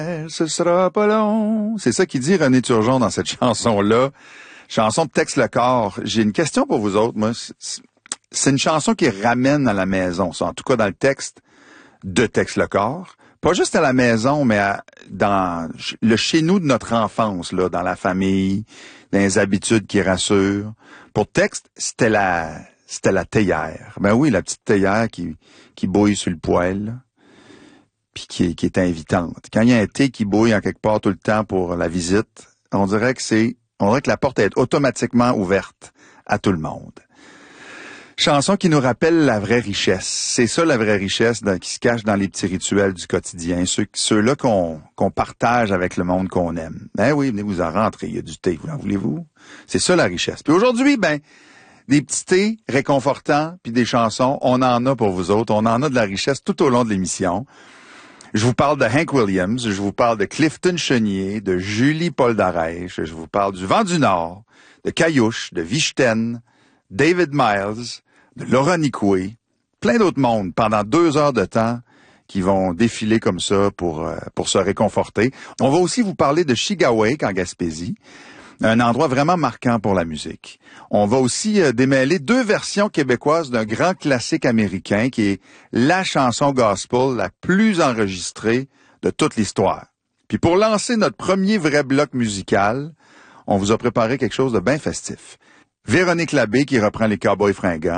Ce sera pas long. C'est ça qu'il dit René Turgeon dans cette chanson-là. Chanson de Tex Lecor. J'ai une question pour vous autres, moi. C'est une chanson qui ramène à la maison, ça. En tout cas, dans le texte de Tex Lecor. Pas juste à la maison, mais dans le chez-nous de notre enfance, là, dans la famille, dans les habitudes qui rassurent. Pour Tex, c'était la théière. Ben oui, la petite théière qui bouille sur le poêle, là, puis qui est invitante. Quand il y a un thé qui bouille en quelque part tout le temps pour la visite, on dirait que la porte est automatiquement ouverte à tout le monde. Chanson qui nous rappelle la vraie richesse. C'est ça la vraie richesse qui se cache dans les petits rituels du quotidien. Ceux-là qu'on partage avec le monde qu'on aime. Ben oui, venez vous en rentrer, il y a du thé, vous en voulez-vous? C'est ça la richesse. Puis aujourd'hui, des petits thés réconfortants, puis des chansons, on en a pour vous autres. On en a de la richesse tout au long de l'émission. Je vous parle de Hank Williams, je vous parle de Clifton Chenier, de Julie Polnareff, je vous parle du Vent du Nord, de Caillouche, de Vichten, David Miles, de Laura Nicoué, plein d'autres mondes pendant 2 heures de temps qui vont défiler comme ça pour se réconforter. On va aussi vous parler de Chigawake en Gaspésie, un endroit vraiment marquant pour la musique. On va aussi démêler 2 versions québécoises d'un grand classique américain qui est la chanson gospel la plus enregistrée de toute l'histoire. Puis pour lancer notre premier vrai bloc musical, on vous a préparé quelque chose de bien festif. Véronique Labbé qui reprend les Cowboys fringants.